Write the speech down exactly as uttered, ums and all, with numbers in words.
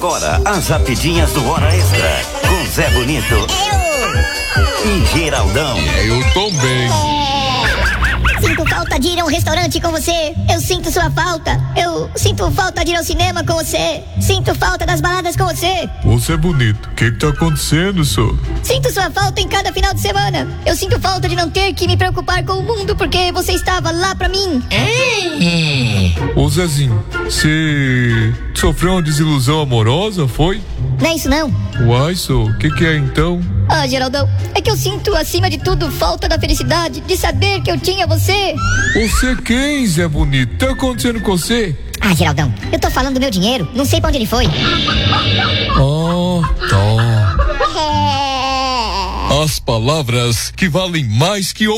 agora as rapidinhas do Hora Extra com Zé Bonito e Geraldão. Eu tô bem. Sinto falta de ir a um restaurante com você. Eu sinto sua falta. Eu sinto falta de ir ao cinema com você. Sinto falta das baladas com você. Você é bonito. O que que tá acontecendo, senhor? Sinto sua falta em cada final de semana. Eu sinto falta de não ter que me preocupar com o mundo porque você estava lá pra mim. Ô Zezinho, você sofreu uma desilusão amorosa, foi? Não é isso não. Uai, senhor, o que que é então? Ah, Geraldão, é que eu sinto acima de tudo falta da felicidade de saber que eu tinha você. Você quem, Zé Bonito? Tá acontecendo com você? Ah, Geraldão, eu tô falando do meu dinheiro. Não sei pra onde ele foi. Ah, tá. As palavras que valem mais que